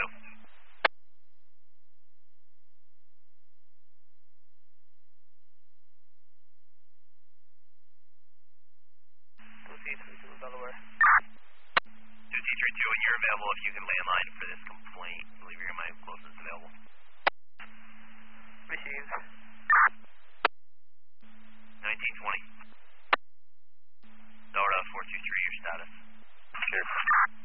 Delaware. 2T32, when you're available, if you can landline for this complaint, I believe you're my closest available. Received. 1920. Delaware 423, your status. Clear.